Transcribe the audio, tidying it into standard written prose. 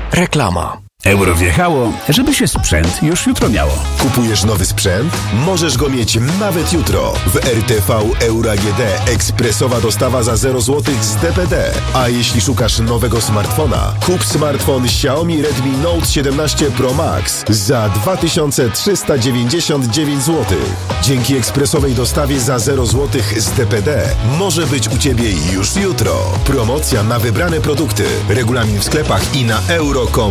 Reklama. Euro wjechało, żeby się sprzęt już jutro miało. Kupujesz nowy sprzęt? Możesz go mieć nawet jutro. W RTV Euro AGD ekspresowa dostawa za 0 zł z DPD. A jeśli szukasz nowego smartfona, kup smartfon Xiaomi Redmi Note 17 Pro Max za 2399 zł. Dzięki ekspresowej dostawie za 0 zł z DPD może być u Ciebie już jutro. Promocja na wybrane produkty. Regulamin w sklepach i na euro.com.